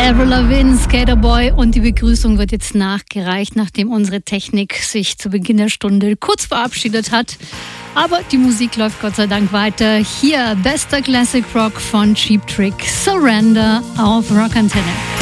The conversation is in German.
Avril Lavigne, Skaterboy, und die Begrüßung wird jetzt nachgereicht, nachdem unsere Technik sich zu Beginn der Stunde kurz verabschiedet hat. Aber die Musik läuft Gott sei Dank weiter. Hier bester Classic Rock von Cheap Trick, Surrender auf Rockantenne.